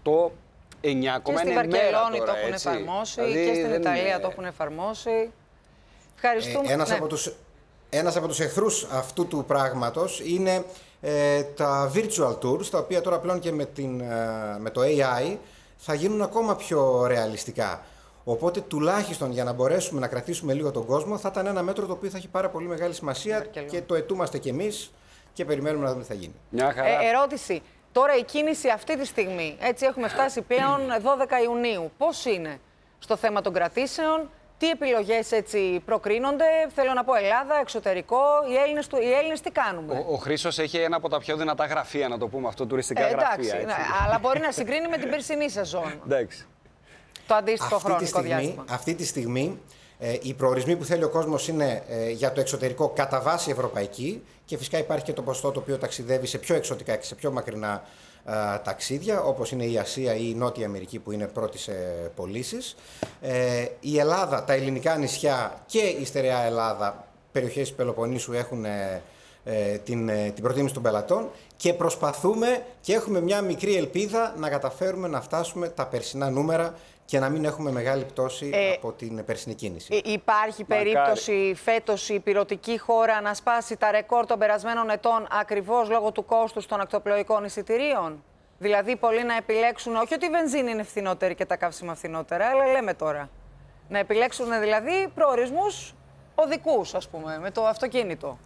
αυτό 9,9 και στην Βαρκελόνη το έχουν εφαρμόσει, δηλαδή, και στην Ιταλία το έχουν εφαρμόσει. Ευχαριστούμε. Ένας από τους εχθρούς αυτού του πράγματος είναι τα virtual tours, τα οποία τώρα πλέον και με το AI θα γίνουν ακόμα πιο ρεαλιστικά. Οπότε τουλάχιστον για να μπορέσουμε να κρατήσουμε λίγο τον κόσμο θα ήταν ένα μέτρο το οποίο θα έχει πάρα πολύ μεγάλη σημασία και το ετούμαστε κι εμείς και περιμένουμε να δούμε τι θα γίνει. Μια χαρά. Ερώτηση. Τώρα η κίνηση αυτή τη στιγμή, έτσι έχουμε φτάσει πλέον 12 Ιουνίου. Πώς είναι στο θέμα των κρατήσεων, τι επιλογές έτσι προκρίνονται, θέλω να πω Ελλάδα, εξωτερικό, οι Έλληνες τι κάνουμε. Ο Χρήστος έχει ένα από τα πιο δυνατά γραφεία, να το πούμε αυτό, τουριστικά γραφεία. Εντάξει, ναι, αλλά μπορεί να συγκρίνει με την περσινή σεζόν. Εντάξει. Το αντίστοιχο χρονικό διάστημα. Αυτή τη στιγμή οι προορισμοί που θέλει ο κόσμος είναι για το εξωτερικό κατά βάση ευρωπαϊκή και φυσικά υπάρχει και το ποσοστό το οποίο ταξιδεύει σε πιο εξωτικά και σε πιο μακρινά ταξίδια, όπως είναι η Ασία ή η Νότια Αμερική που είναι πρώτη σε πωλήσεις. Η Ελλάδα, τα ελληνικά νησιά και η στερεά Ελλάδα, περιοχές της Πελοποννήσου έχουν την προτίμηση των πελατών και προσπαθούμε και έχουμε μια μικρή ελπίδα να καταφέρουμε να φτάσουμε τα περσινά νούμερα και να μην έχουμε μεγάλη πτώση από την περσινή κίνηση. Υπάρχει περίπτωση φέτος η πειρωτική χώρα να σπάσει τα ρεκόρ των περασμένων ετών ακριβώς λόγω του κόστους των ακτοπλοϊκών εισιτηρίων? Δηλαδή πολλοί να επιλέξουν, όχι ότι η βενζίνη είναι φθηνότερη και τα καύσιμα φθηνότερα, αλλά λέμε τώρα, να επιλέξουν δηλαδή προορισμούς οδικούς, ας πούμε, με το αυτοκίνητο.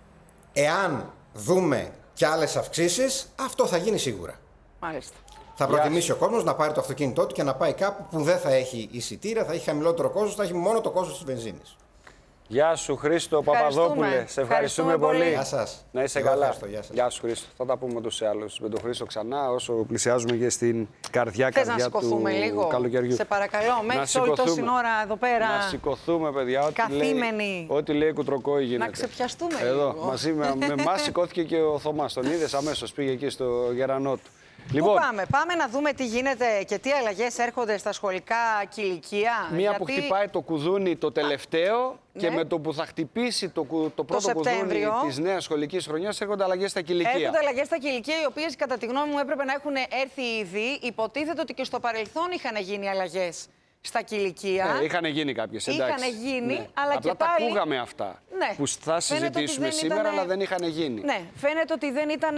Εάν δούμε κι άλλες αυξήσεις, αυτό θα γίνει σίγουρα. Μάλιστα. Θα προτιμήσει ο κόσμος να πάρει το αυτοκίνητό του και να πάει κάπου που δεν θα έχει εισιτήρια, θα έχει χαμηλότερο κόστος, θα έχει μόνο το κόστος της βενζίνης. Γεια σου Χρήστο Παπαδόπουλε, σε ευχαριστούμε πολύ. Γεια σας. Να είσαι καλά. Γεια σου Χρήστο. Θα τα πούμε ούτως ή άλλως με τον Χρήστο ξανά όσο πλησιάζουμε και στην καρδιά του λίγο, καλοκαιριού. Σε παρακαλώ, μέχρι όλη τόση ώρα εδώ πέρα. Να σηκωθούμε παιδιά, ό,τι λέει κουτροκόη γίνεται. Να ξεπιαστούμε εδώ, λίγο. Μαζί με εμάς σηκώθηκε και ο Θωμάς, τον είδες αμέσως, πήγε εκεί στο γερανό του. Λοιπόν, πάμε να δούμε τι γίνεται και τι αλλαγές έρχονται στα σχολικά κηλικεία. Μία που χτυπάει το κουδούνι το τελευταίο και με το που θα χτυπήσει το πρώτο κουδούνι της νέας σχολικής χρονιάς έρχονται αλλαγές στα κηλικεία. Έρχονται αλλαγές στα κηλικεία, οι οποίες κατά τη γνώμη μου έπρεπε να έχουν έρθει ήδη. Υποτίθεται ότι και στο παρελθόν είχαν γίνει αλλαγές στα κηλικεία. Ναι, είχαν γίνει κάποιες, εντάξει. Είχαν γίνει, ναι. αλλά απλά και πάλι... τα ακούγαμε αυτά, ναι. που θα συζητήσουμε σήμερα, αλλά δεν είχαν γίνει. Ναι, φαίνεται ότι δεν ήταν,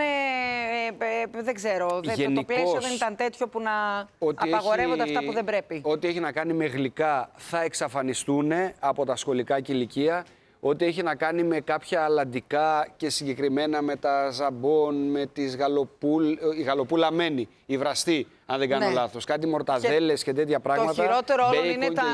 δεν ξέρω, το πλαίσιο δεν ήταν τέτοιο που να απαγορεύονται αυτά που δεν πρέπει. Ό,τι έχει να κάνει με γλυκά θα εξαφανιστούν από τα σχολικά κηλικεία. Ό,τι έχει να κάνει με κάποια αλλαντικά και συγκεκριμένα με τα ζαμπόν, με τις η γαλοπούλαμένη, η βραστή, αν δεν κάνω λάθος. Κάτι μορταδέλες και τέτοια πράγματα. Το χειρότερο όλων είναι τα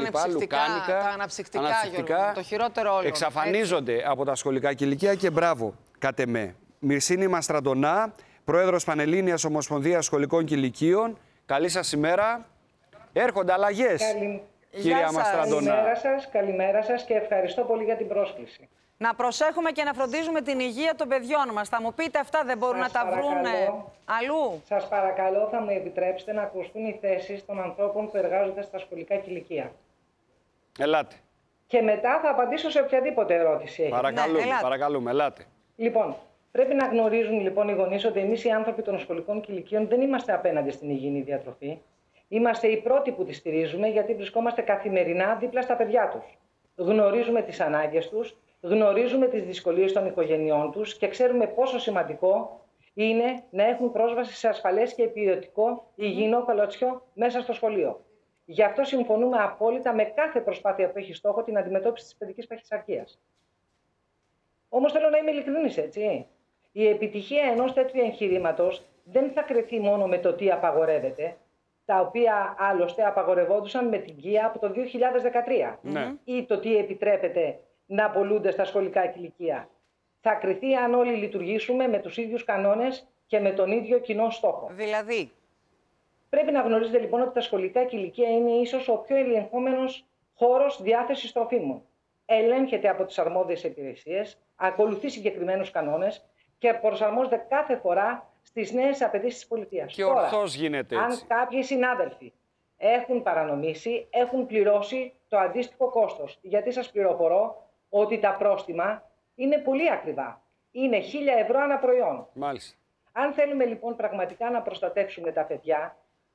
αναψυκτικά. Το χειρότερο όλων. Εξαφανίζονται από τα σχολικά κηλικεία και μπράβο, κατ' εμέ. Μυρσίνη Μαστραντονά, πρόεδρος Πανελλήνιας Ομοσπονδίας Σχολικών Κηλικείων. Καλή σας ημέρα. Έρχονται αλλαγές. Κυρία Μαστραντονά. Καλημέρα σας και ευχαριστώ πολύ για την πρόσκληση. Να προσέχουμε και να φροντίζουμε την υγεία των παιδιών μας. Θα μου πείτε αυτά δεν μπορούν να τα βρουν αλλού? Σας παρακαλώ, θα μου επιτρέψετε να ακουστούν οι θέσεις των ανθρώπων που εργάζονται στα σχολικά κηλικεία. Ελάτε. Και μετά θα απαντήσω σε οποιαδήποτε ερώτηση έχει. Παρακαλούμε, ελάτε. Λοιπόν, πρέπει να γνωρίζουν λοιπόν οι γονείς ότι εμείς οι άνθρωποι των σχολικών κηλικείων δεν είμαστε απέναντι στην υγιεινή διατροφή. Είμαστε οι πρώτοι που τη στηρίζουμε γιατί βρισκόμαστε καθημερινά δίπλα στα παιδιά τους. Γνωρίζουμε τις ανάγκες τους, γνωρίζουμε τις δυσκολίες των οικογενειών τους και ξέρουμε πόσο σημαντικό είναι να έχουν πρόσβαση σε ασφαλές και ποιοτικό υγιεινό καλοτσιό μέσα στο σχολείο. Γι' αυτό συμφωνούμε απόλυτα με κάθε προσπάθεια που έχει στόχο την αντιμετώπιση της παιδικής παχυσαρκίας. Όμως θέλω να είμαι ειλικρινής, έτσι. Η επιτυχία ενός τέτοιου εγχειρήματος δεν θα κριθεί μόνο με το τι απαγορεύεται, τα οποία άλλωστε απαγορευόντουσαν με την ΚΙΑ από το 2013, ή το τι επιτρέπεται να απολούνται στα σχολικά κηλικεία. Θα κριθεί αν όλοι λειτουργήσουμε με τους ίδιους κανόνες και με τον ίδιο κοινό στόχο. Δηλαδή, πρέπει να γνωρίζετε λοιπόν ότι τα σχολικά κηλικεία είναι ίσως ο πιο ελεγχόμενος χώρος διάθεσης τροφίμων. Ελέγχεται από τις αρμόδιες υπηρεσίες, ακολουθεί συγκεκριμένους κανόνες και προσαρμόζεται κάθε φορά στις νέες απαιτήσεις της πολιτείας. Και ορθώς γίνεται έτσι. Αν κάποιοι συνάδελφοι έχουν παρανομήσει, έχουν πληρώσει το αντίστοιχο κόστος. Γιατί σας πληροφορώ ότι τα πρόστιμα είναι πολύ ακριβά. Είναι 1.000 ευρώ ανά προϊόν. Μάλιστα. Αν θέλουμε λοιπόν πραγματικά να προστατεύσουμε τα παιδιά,